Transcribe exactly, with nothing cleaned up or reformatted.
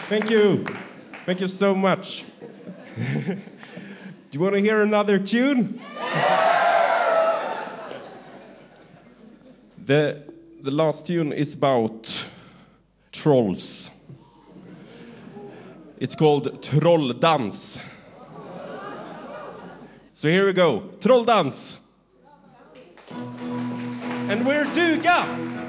Thank you. Thank you so much. Do you want to hear another tune? the the last tune is about trolls. It's called Trolldans. So here we go. Trolldans. And we're Duga.